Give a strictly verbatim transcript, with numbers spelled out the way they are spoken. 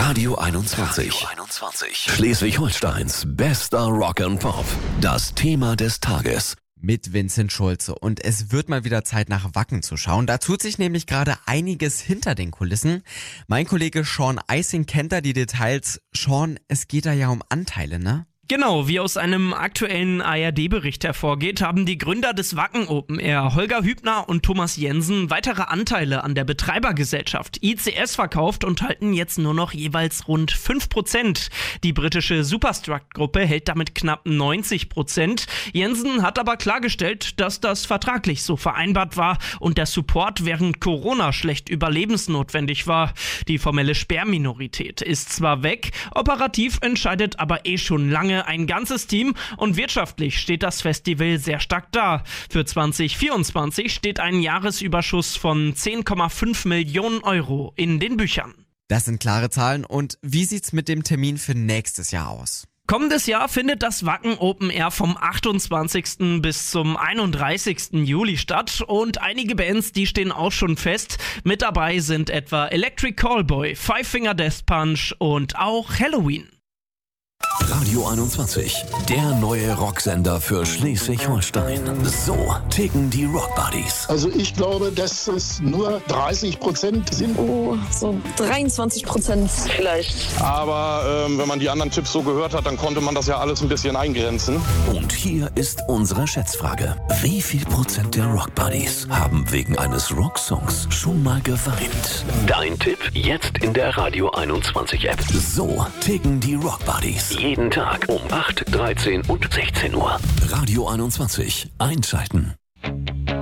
Radio einundzwanzig. Radio einundzwanzig. Schleswig-Holsteins bester Rock and Pop. Das Thema des Tages. Mit Vincent Schulze. Und es wird mal wieder Zeit, nach Wacken zu schauen. Da tut sich nämlich gerade einiges hinter den Kulissen. Mein Kollege Sean Eising kennt da die Details. Sean, es geht da ja um Anteile, ne? Genau, wie aus einem aktuellen A R D-Bericht hervorgeht, haben die Gründer des Wacken Open Air, Holger Hübner und Thomas Jensen, weitere Anteile an der Betreibergesellschaft I C S verkauft und halten jetzt nur noch jeweils rund fünf Prozent. Die britische Superstruct-Gruppe hält damit knapp neunzig Prozent. Jensen hat aber klargestellt, dass das vertraglich so vereinbart war und der Support während Corona schlecht überlebensnotwendig war. Die formelle Sperrminorität ist zwar weg, operativ entscheidet aber eh schon lange ein ganzes Team und wirtschaftlich steht das Festival sehr stark da. Für zwanzig vierundzwanzig steht ein Jahresüberschuss von zehn Komma fünf Millionen Euro in den Büchern. Das sind klare Zahlen. Und wie sieht's mit dem Termin für nächstes Jahr aus? Kommendes Jahr findet das Wacken Open Air vom achtundzwanzigsten bis zum einunddreißigsten Juli statt und einige Bands, die stehen auch schon fest. Mit dabei sind etwa Electric Callboy, Five Finger Death Punch und auch Halloween. Radio einundzwanzig, der neue Rocksender für Schleswig-Holstein. So ticken die Rock Buddies. Also ich glaube, dass es nur dreißig Prozent sind. Oh, so dreiundzwanzig Prozent vielleicht. Aber ähm, wenn man die anderen Tipps so gehört hat, dann konnte man das ja alles ein bisschen eingrenzen. Und hier ist unsere Schätzfrage. Wie viel Prozent der Rock Buddies haben wegen eines Rocksongs schon mal geweint? Dein Tipp jetzt in der Radio einundzwanzig App. So ticken die Rock Buddies. Jeden Tag um acht, dreizehn und sechzehn Uhr. Radio einundzwanzig. Einschalten.